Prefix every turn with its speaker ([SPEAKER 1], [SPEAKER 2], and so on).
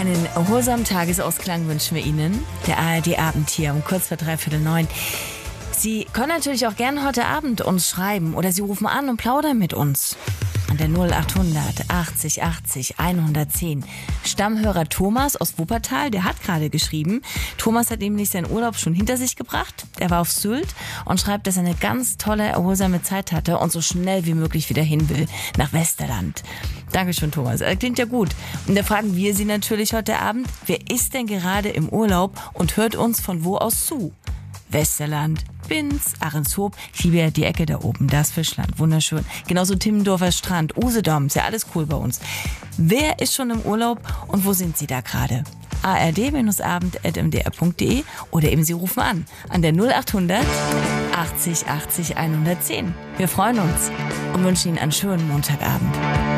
[SPEAKER 1] Einen erholsamen Tagesausklang wünschen wir Ihnen. Der ARD-Abend hier um kurz vor 8:45. Sie können natürlich auch gerne heute Abend uns schreiben oder Sie rufen an und plaudern mit uns. An der 0800 80 80 110. Stammhörer Thomas aus Wuppertal, der hat gerade geschrieben. Thomas hat nämlich seinen Urlaub schon hinter sich gebracht. Er war auf Sylt und schreibt, dass er eine ganz tolle, erholsame Zeit hatte und so schnell wie möglich wieder hin will nach Westerland. Dankeschön, Thomas. Das klingt ja gut. Und da fragen wir Sie natürlich heute Abend, wer ist denn gerade im Urlaub und hört uns von wo aus zu? Westerland, Binz, Ahrenshoop, ich liebe ja die Ecke da oben, das Fischland, wunderschön. Genauso Timmendorfer Strand, Usedom, ist ja alles cool bei uns. Wer ist schon im Urlaub und wo sind Sie da gerade? ard-abend@mdr.de oder eben Sie rufen an der 0800 80 80 110. Wir freuen uns und wünschen Ihnen einen schönen Montagabend.